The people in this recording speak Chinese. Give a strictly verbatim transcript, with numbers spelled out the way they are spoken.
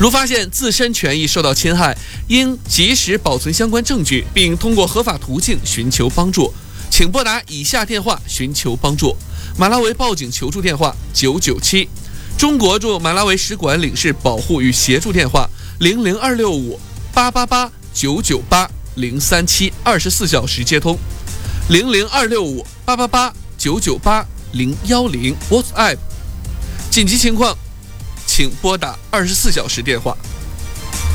如发现自身权益受到侵害，应及时保存相关证据，并通过合法途径寻求帮助，请拨打以下电话寻求帮助：马拉维报警求助电话九九七，中国驻马拉维使馆领事保护与协助电话零零二六五八八八九九八零三七，二十四小时接通；零零二六五八八八九九八零幺零 WhatsApp。紧急情况，请拨打二十四小时电话。